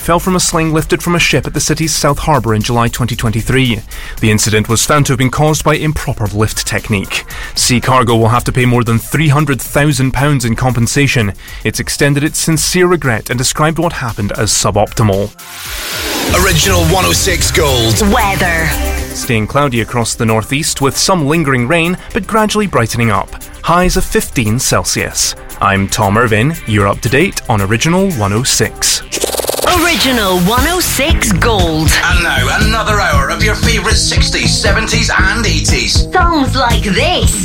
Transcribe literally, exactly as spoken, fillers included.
fell from a sling lifted from a ship at the city's South Harbour in July twenty twenty-three. The incident was found to have been caused by improper lift technique. Sea Cargo will have to pay more than three hundred thousand pounds in compensation. It's extended its sincere regret and described what happened as suboptimal. Original one oh six Gold. Weather. Staying cloudy across the northeast with some lingering rain, but gradually brightening up. Highs of fifteen Celsius. I'm Tom Irvin. You're up to date on Original one oh six. Original one oh six Gold. And now another hour of your favourite sixties, seventies and eighties. Songs like this.